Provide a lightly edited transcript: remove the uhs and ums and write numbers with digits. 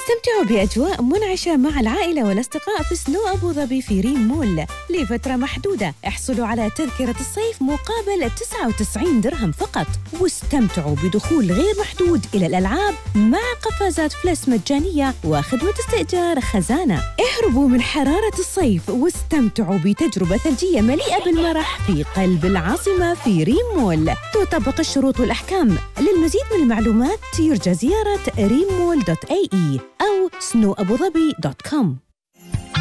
استمتعوا بأجواء منعشة مع العائلة والأصدقاء في سنو أبو ظبي في ريم مول لفترة محدودة. احصلوا على تذكرة الصيف مقابل 99 درهم فقط، واستمتعوا بدخول غير محدود إلى الألعاب مع قفازات فلس مجانية وخدمة استئجار خزانة. اهربوا من حرارة الصيف واستمتعوا بتجربة ثلجية مليئة بالمرح في قلب العاصمة في ريم مول. تطبق الشروط والأحكام. للمزيد من المعلومات يرجى زيارة rimmall.ae أو snowabudhabi.com.